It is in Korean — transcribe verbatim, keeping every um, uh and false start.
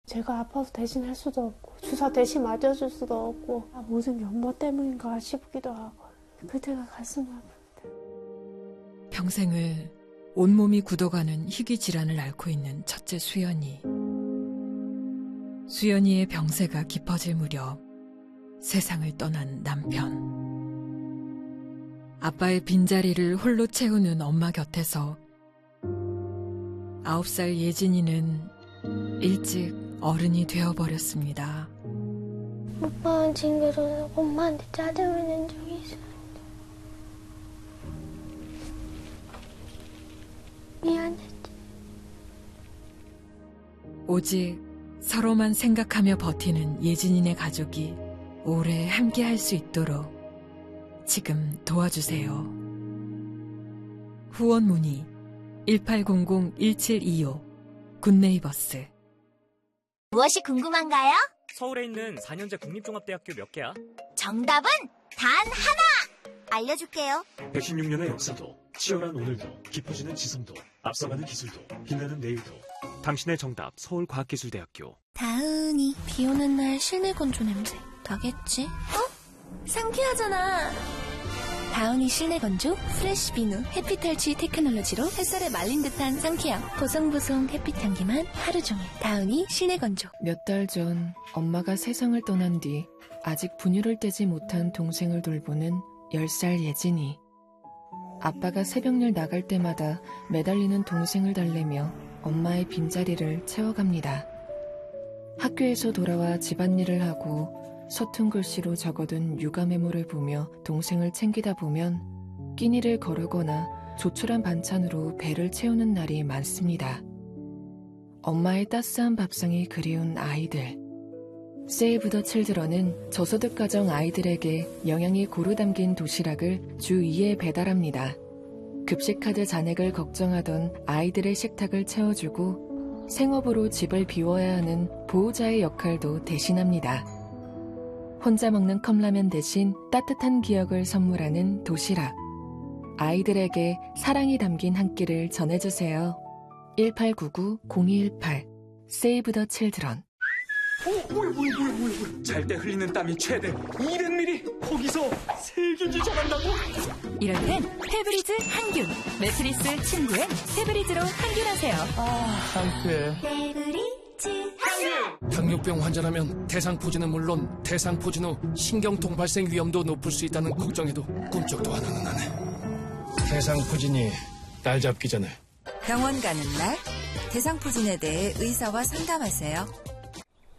제가 아파서 대신 할 수도 없고 주사 대신 맞아줄 수도 없고 아, 모든 게 엄마 때문인가 싶기도 하고 그때가 가슴 아프다. 평생을 온몸이 굳어가는 희귀 질환을 앓고 있는 첫째 수연이. 수연이의 병세가 깊어질 무렵 세상을 떠난 남편. 아빠의 빈자리를 홀로 채우는 엄마 곁에서 아홉 살 예진이는 일찍 어른이 되어버렸습니다. 오빠는 징그러서 엄마한테 짜증을 낸 적이 있었는데 미안했지. 오직 서로만 생각하며 버티는 예진이네 가족이 오래 함께할 수 있도록 지금 도와주세요. 후원 문의 일팔공공 일칠이오 굿네이버스. 무엇이 궁금한가요? 서울에 있는 사 년제 국립종합대학교 몇 개야? 정답은 단 하나! 알려줄게요. 백십육 년의 역사도, 치열한 오늘도, 깊어지는 지성도, 앞서가는 기술도, 빛나는 내일도. 당신의 정답, 서울과학기술대학교. 다은이, 비 오는 날 실내 건조 냄새 나겠지? 어? 상쾌하잖아. 다운이 실내 건조 프레쉬 비누 햇빛 탈취 테크놀로지로 햇살에 말린 듯한 상쾌함. 보송보송 햇빛 향기만 하루 종일. 다운이 실내 건조. 몇 달 전 엄마가 세상을 떠난 뒤 아직 분유를 떼지 못한 동생을 돌보는 열 살 예진이. 아빠가 새벽일 나갈 때마다 매달리는 동생을 달래며 엄마의 빈자리를 채워갑니다. 학교에서 돌아와 집안일을 하고 서툰 글씨로 적어둔 육아 메모를 보며 동생을 챙기다 보면 끼니를 거르거나 조촐한 반찬으로 배를 채우는 날이 많습니다. 엄마의 따스한 밥상이 그리운 아이들. 세이브 더 칠드런은 저소득 가정 아이들에게 영양이 고루 담긴 도시락을 주 이 회 배달합니다. 급식카드 잔액을 걱정하던 아이들의 식탁을 채워주고 생업으로 집을 비워야 하는 보호자의 역할도 대신합니다. 혼자 먹는 컵라면 대신 따뜻한 기억을 선물하는 도시락. 아이들에게 사랑이 담긴 한 끼를 전해주세요. 일팔구구 공이일팔 세이브 더 칠드런. 오, 뭐야, 뭐야, 뭐야, 뭐야, 뭐야. 잘 때 흘리는 땀이 최대 이백 밀리리터. 거기서 세균이 전한다고? 이럴 땐 페브리즈 항균. 매트리스 침구에 페브리즈로 항균하세요. 아, 상쾌해. 페브리즈 항균. 당뇨병 환자라면 대상포진은 물론 대상포진 후 신경통 발생 위험도 높을 수 있다는 걱정에도 꿈쩍도 안 하는 나네. 대상포진이 날 잡기 전에 병원 가는 날 대상포진에 대해 의사와 상담하세요.